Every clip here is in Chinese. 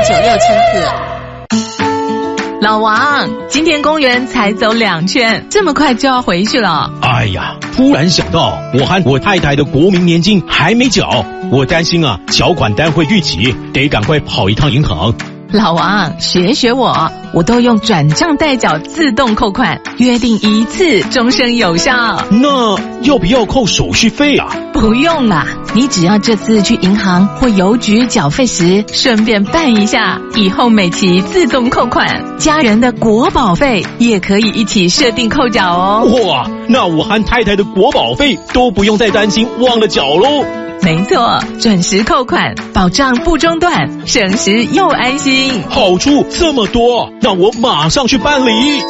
老王，今天公园才走2圈，这么快就要回去了？ 哎呀，突然想到我和我太太的国民年金还没缴，我担心缴款单会逾期，得赶快跑一趟银行。 老王，学我都用转账代缴自动扣款，约定一次终身有效。 那要不要扣手续费啊？ 不用啦，你只要这次去银行或邮局缴费时顺便办一下，以后每期自动扣款，家人的国保费也可以一起设定扣缴哦。 哇，那我和太太的国保费都不用再担心忘了缴咯。 没错，准时扣款，保障不中断，省时又安心。 好处这么多，让我马上去办理。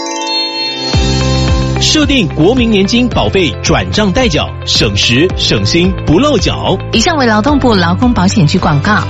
设定国民年金保费转账代缴，省时省心不漏缴。 以上为劳动部劳工保险局广告。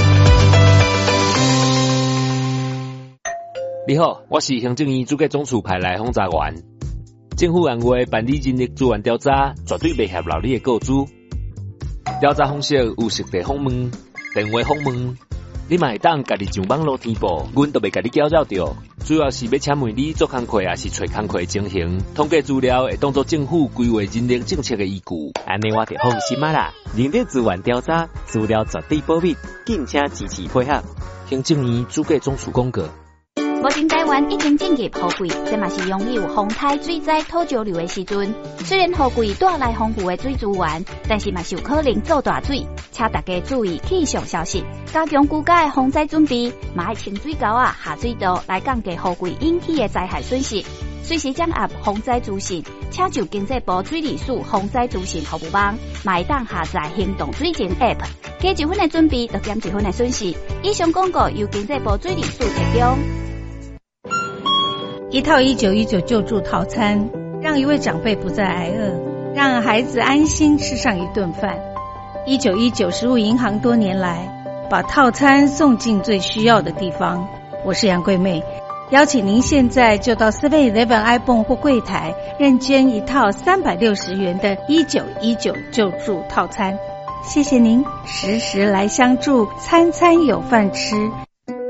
你好，我是行政院主计总处派来轰炸员。政府按月办理人力资源调查，绝对袂合劳你的告知。调查方式有实地访问、电话访问，你嘛会当家己上网络填报，阮都袂甲你搅扰到。主要是要请问你做工课也是找工课情形，统计资料会当作政府规划人力政策的依据。 安尼我就放心啦。人力资源调查资料绝对保密，敬请支持配合。 行政院主计总处公告。 目前台湾已经进入雨季，这嘛是拥有风台、水灾、土石流的时阵。虽然雨季带来丰富的水资源，但是嘛是有可能造大水，请大家注意气象消息，加强居家的防灾准备，嘛爱清水沟下水道来降低雨季引起的灾害损失。随时掌握防灾资讯，请就经济部水利署防灾资讯服务网，嘛会当下载行动水情 App， 加1分的准备，就减1分的损失。以上广告由经济部水利署提供。 一套1919救助套餐，让一位长辈不再挨饿，让孩子安心吃上一顿饭。1919食物银行多年来把套餐送进最需要的地方。我是杨桂妹，邀请您现在就到7-11 iPhone 或柜台认捐一套360元的1919救助套餐。谢谢您时时来相助，餐餐有饭吃，